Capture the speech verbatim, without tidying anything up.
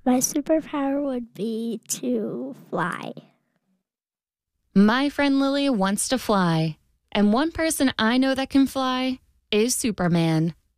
My superpower would be to fly. My friend Lily wants to fly, and one person I know that can fly is Superman.